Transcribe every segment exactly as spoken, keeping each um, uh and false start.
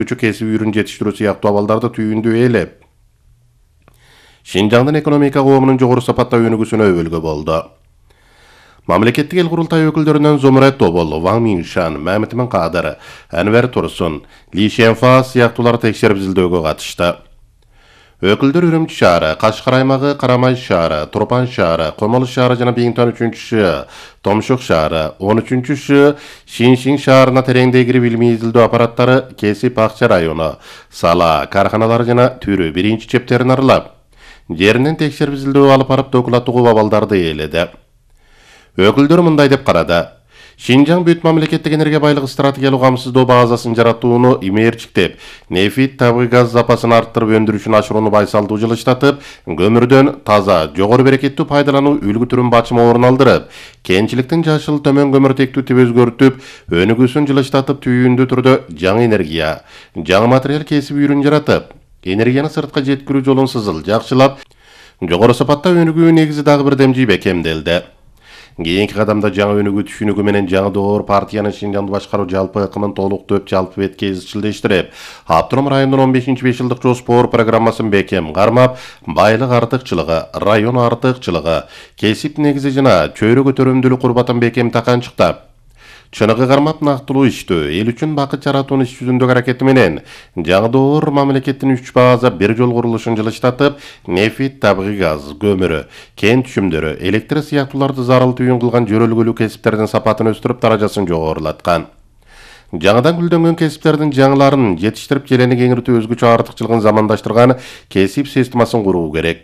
кесип үйрүн жетиштирүү сыяктуу абалдарды түйүндү ээлеп, Шинжаңдын экономика коомунун жогору сапатта өнүгүүсүнө өбөлгө болду. Мамлекеттик эл курултай өкүлдөрүнөн Зомурат Тобол, Ван Миншан, Мамитмен Кадыр, Анвер Турсун, Ли Шенфа сыяктуулар текшерип изилдөөгө катышты. Өкүлдөр Үрүмчү шаары, Кашкар аймагы, Карамай шаары, Турпан шаары, Комолу шаары жана Биңтон үчүнчү, Томшук шаары, он үчүнчү Шиншин шаарына тереңдей кирип илмий изилдөө аппараттары Кесип Акча району, Сала, карханалары жана Түрү биринчи чептерин аралап, жеринен текшерип изилдөө алып барып докуматтуу абалдарды ээледи. Өкүлдөр мындай деп карады. Шинжаң бүт мамлекеттик энергия байлыгы стратегиялык камсыздоо базасын жаратууну имээрчиктеп, нефит, табигый газ запасын арттырып өндүрүшүн ашырууну байсалдуу жылыштатып, көмүрдөн таза, жогору берекеттүү пайдалануу үлгү түрүн бачыма орун алдырып, кенчиликтин жашыл төмөн көмүртектүү тип өзгөртүп, өнүгүүсүн жылыштатып түйүндүү түрдө жаңы энергия, жаңы материал кесип үйрүн жаратып, энергияны сыртка жеткирүү жолун сызыл жакшылап, жогору сапатта өнүгүү негизи дагы бир демжи бекемделди. Кийинки кадамда жаңы өнүгүү түшүнүгү менен жаңы доор партиянын Шинжаңды башкаруу жалпы ыкымын толуктоп, жалпы бетке изчилдештирип, Автоном райондун он бешинчи беш жылдык жоспор программасын бекем кармап, байлык артыкчылыгы, район артыкчылыгы, кесип негизи жана чөйрө көтөрүмдүүлүк курбатын бекем таканчыктап, чыныгы кармап нактылуу иштөө, эл үчүн бакыт жаратуунун иш жүзүндөгү аракети менен жаңы доор мамлекеттин үч база бир жол курулушун жылыштатып, нефит, табигый газ, көмүрү, кен түшүмдөрү, электр сыяктууларды зарыл түйүн кылган жөрөлгөлүү кесиптердин сапатын өстүрүп, даражасын жогорулаткан. Жаңыдан гүлдөнгөн кесиптердин жаңыларын жетиштирип, желени кеңиртүү, өзгөчө артыкчылыгын замандаштырган кесип системасын куруу керек.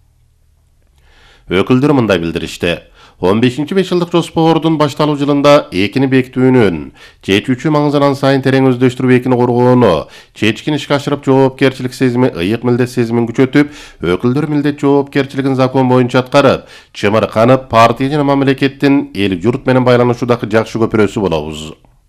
Өкүлдөр мындай билдиришти. он бешинчи беш жылдык жоспордун башталуу жылында экини бекитүүнүн, чечүүчү маңызынан сайын терең өздөштүрүп экини коргоону, чечкин ишке ашырып жоопкерчилик сезими, ыйык милдет сезимин күчөтүп, өкүлдөр милдет жоопкерчилигин закон боюнча аткарып, чымырканып, партия жана мамлекеттин эл журт менен байланышуудагы жакшы көпүрөсү болобуз.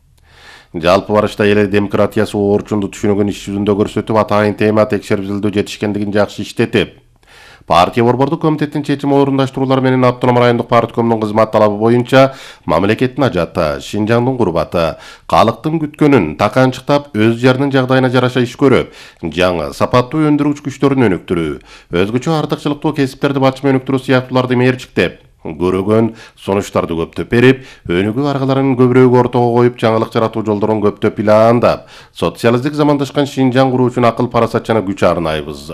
Жалпы барышта эл демократиясы оорчунду түшүнүгүн иш жүзүндө көрсөтүп, атайын тема текшерип изилдөө жетишкендигин жакшы иштетип, партия борбордук комитеттин чечими орундаштыруулар менен Автоном райондук парткомдун кызмат талабы боюнча мамлекеттин ажаты, Шинжаңдын курбаты, калктын күткөнүн таканчыктап, өз жеринин жагдайына жараша иш көрүп, жаңы сапаттуу өндүргүч күчтөрүн өнүктүрүү, өзгөчө артыкчылыктуу кесиптерди бачыма өнүктүрүү сыяктууларды мээрчиктеп, көрөгөн сунуштарды көптөп берип, өнүгүү аргаларын көбүрөөк ортого коюп, жаңылык жаратуу жолдорун көптөп пландап, социалисттик замандашкан Шинжаң куруу үчүн акыл, парасат жана күч арнайбыз.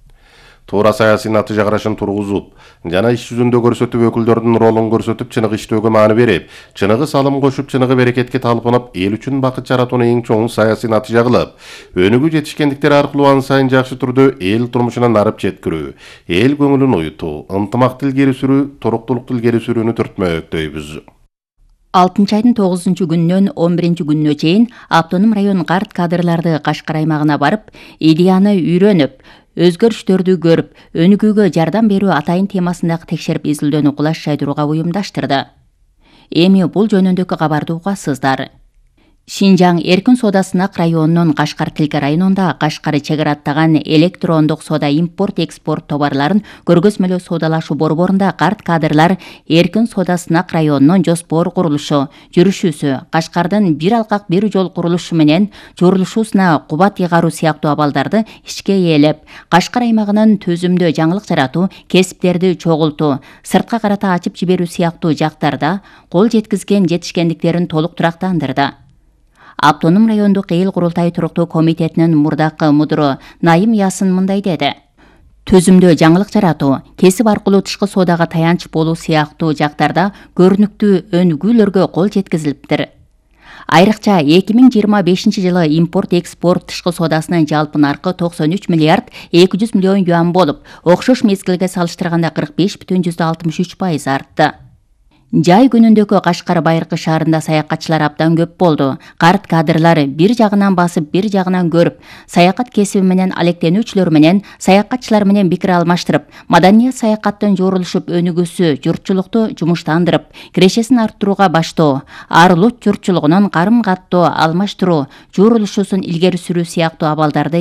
Туура саясий натыйжа карашын тургузуп, жана иш жүзүндө көрсөтүп, өкүлдөрдүн ролун көрсөтүп, чыныгы иштөөгө маани берип, чыныгы салым кошуп, чыныгы берекетке талпынып, эл үчүн бакыт жаратууну эң чоң саясий натыйжа кылып, өнүгүү жетишкендиктери аркылуу ан сайын жакшы түрдө эл турмушуна нарып жеткирүү, эл көңүлүн уютуу, ынтымактуу илгери сүрүү, туруктуулукту илгери сүрүүнү түртмөктөйбүз. алтынчы айдын тогузунчу күнүнөн он биринчи күнүнө чейин Автоном район карт кадрларды Кашкар аймагына барып, идеяны үйрөнүп, өзгөрүштөрдү көрүп, өнүгүүгө жардам берүү атайын темасындагы текшерип изилдөөнү кулаш жайдырууга уюмдаштырды. Эми бул жөнүндөгү кабарды угасыздар. Шинжаң эркин соода сынак районунун Кашкар Тилке районунда Кашкар чек ара аттаган электрондук соода импорт-экспорт товарларын көргөзмөлөө соодалашуу борборунда карт кадрлар эркин соода сынак районунун жоспор курулушу, жүрүшүүсү, Кашкардын бир алкак бир жол курулушу менен чогулушуусуна кубат ыйгаруу сыяктуу абалдарды ишке ээлеп, Кашкар аймагынын төзүмдүү жаңылык жаратуу, кесиптерди чогултуу, сыртка карата ачып жиберүү сыяктуу жактарда кол жеткизген жетишкендиктерин толук турактандырды. Автоном райондук эл курултай туруктуу комитетинин мурдакы мудуру Найым Ясын мындай деди. Төзүмдүү жаңылык жаратуу, кесип аркылуу тышкы соодага таянч болуу сыяктуу жактарда көрүнүктүү өнүгүүлөргө кол жеткизилиптир. Айрыкча эки миң жыйырма бешинчи жылы импорт-экспорт тышкы соодасынын жалпы наркы токсон үч миллиард эки жүз миллион юан болуп, окшош мезгилге салыштырганда кырк беш бүтүн жүздөн алтымыш үч пайыз артты. Жай күнүндөгү Кашкар Байыркы шаарында саякатчылар абдан көп болду. Карт кадрлар бир жагынан басып, бир жагынан көрүп, саякат кесиби менен алектенүүчүлөр менен, саякатчылар менен пикир алмаштырып, маданият саякаттын жорулушуп өнүгүүсү, журтчулукту жумуштандырып, кирешесин арттырууга баштоо, ар улут журтчулугунун карым каттоо алмаштыруу, журулушуусун илгери сүрүү сыяктуу абалдарды